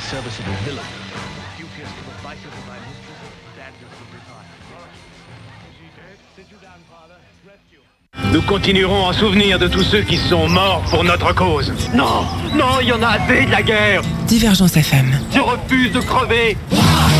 service of a villain. Duteous to the vices of thy mistress, standards of retire. Is he dead? Sit you down, father. Rest you. Nous continuerons en souvenir de tous ceux qui sont morts pour notre cause. Non, non, il y en a assez de la guerre. Divergence FM. Je refuse de crever.